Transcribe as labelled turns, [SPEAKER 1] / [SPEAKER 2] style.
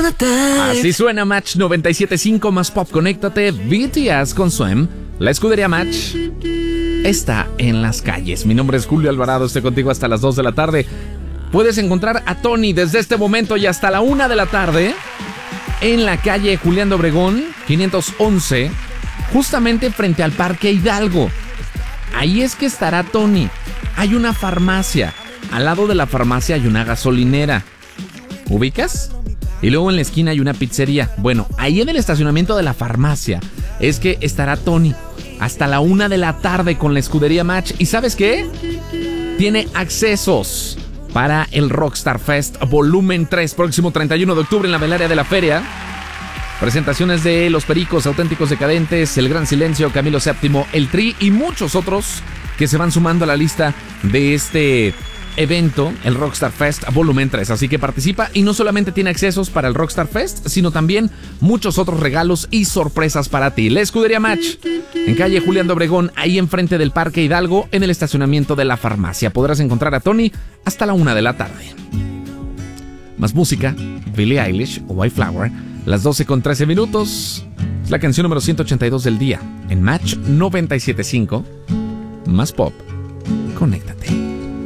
[SPEAKER 1] Así suena Match 97.5 más pop. Conéctate, BTS con Swim. La escudería Match está en las calles. Mi nombre es Julio Alvarado, estoy contigo hasta las 2 de la tarde. Puedes encontrar a Tony desde este momento y hasta la 1 de la tarde en la calle Julián de Obregón, 511, justamente frente al Parque Hidalgo. Ahí es que estará Tony. Hay una farmacia. Al lado de la farmacia hay una gasolinera. ¿Ubicas? Y luego en la esquina hay una pizzería. Bueno, ahí en el estacionamiento de la farmacia es que estará Tony hasta la 1 de la tarde con la escudería Match. ¿Y sabes qué? Tiene accesos para el Rockstar Fest Volumen 3, próximo 31 de octubre en la Velaria de la Feria. Presentaciones de Los Pericos, Auténticos Decadentes, El Gran Silencio, Camilo VII, El Tri y muchos otros que se van sumando a la lista de este evento, el Rockstar Fest Volumen 3. Así que participa y no solamente tiene accesos para el Rockstar Fest, sino también muchos otros regalos y sorpresas para ti. La escudería Match, en calle Julián de Obregón, ahí enfrente del Parque Hidalgo, en el estacionamiento de la farmacia. Podrás encontrar a Tony hasta la 1 de la tarde. Más música, Billie Eilish, White Flower, las 12:13 minutos. Es la canción número 182 del día, en Match 97.5, más pop. Conéctate.